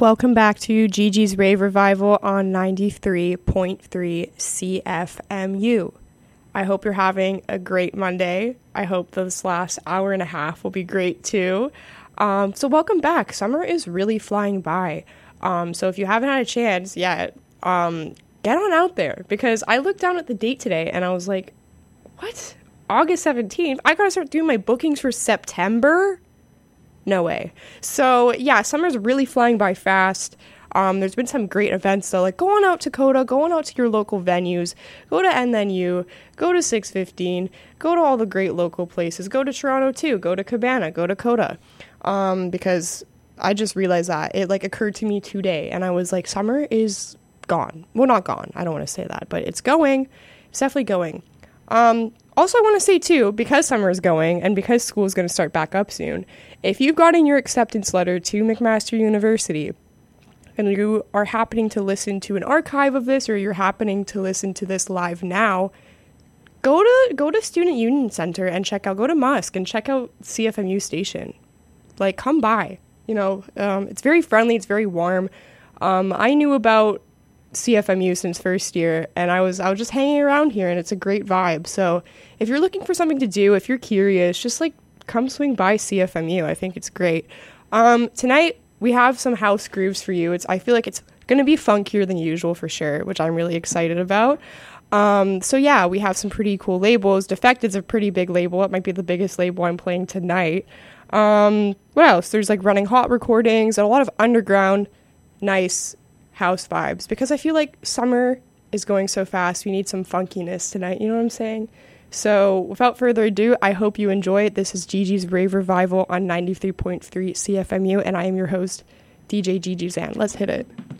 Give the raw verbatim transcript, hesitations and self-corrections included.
Welcome back to Gigi's Rave Revival on ninety-three point three C F M U. I hope you're having a great Monday. I hope this last hour and a half will be great too. Um, so welcome back. Summer is really flying by. Um, so if you haven't had a chance yet, um, get on out there, because I looked down at the date today and I was like, what? August seventeenth? I gotta start doing my bookings for September? No way. So yeah, summer's really flying by fast. Um, there's been some great events though, like going out to CODA, going out to your local venues, go to N N U, go to six fifteen, go to all the great local places, go to Toronto too, go to Cabana, go to CODA. Um, because I just realized that it like occurred to me today and I was like, summer is gone. Well, not gone. I don't want to say that, but it's going. It's definitely going. Um, also, I want to say, too, because summer is going and because school is going to start back up soon, if you've gotten your acceptance letter to McMaster University and you are happening to listen to an archive of this, or you're happening to listen to this live now, go to go to Student Union Center and check out, go to Musk and check out C F M U Station. Like, come by. You know, um, it's very friendly. It's very warm. Um, I knew about C F M U since first year, and I was I was just hanging around here, and it's a great vibe. So if you're looking for something to do, if you're curious, just like come swing by C F M U. I think it's great. Um, tonight we have some house grooves for you. It's I feel like it's gonna be funkier than usual for sure, which I'm really excited about. Um, so yeah, we have some pretty cool labels. Defected's a pretty big label. It might be the biggest label I'm playing tonight. Um, what else? There's like Running Hot recordings and a lot of underground, nice house vibes, because I feel like summer is going so fast. We need some funkiness tonight, you know what I'm saying? So without further ado, I hope you enjoy it. This is Gigi's Rave Revival on ninety-three point three C F M U, and I am your host, D J Gigi Zan. Let's hit it.